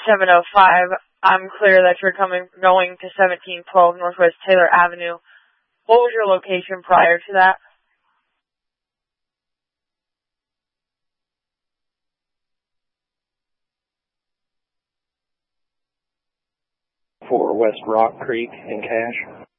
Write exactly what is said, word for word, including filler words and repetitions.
seven oh five. I'm clear that you're coming, going to seventeen twelve Northwest Taylor Avenue. What was your location prior to that? For West Rock Creek and Cache.